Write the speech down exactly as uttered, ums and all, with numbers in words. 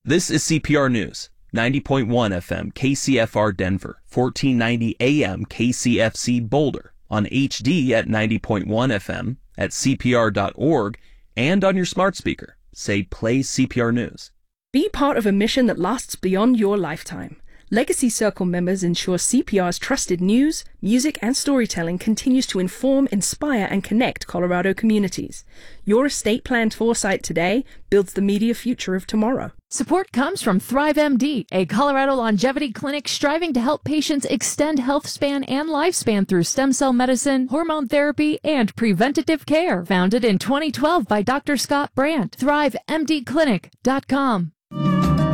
This is C P R News, ninety point one F M K C F R Denver, fourteen ninety A M K C F C Boulder, on H D at ninety point one F M, at C P R dot org, and on your smart speaker. Say play C P R News. Be part of a mission that lasts beyond your lifetime. Legacy Circle members ensure C P R's trusted news, music, and storytelling continues to inform, inspire, and connect Colorado communities. Your estate planned foresight today builds the media future of tomorrow. Support comes from Thrive M D, a Colorado longevity clinic striving to help patients extend health span and lifespan through stem cell medicine, hormone therapy, and preventative care. Founded in twenty twelve by Doctor Scott Brandt. thrive M D clinic dot com.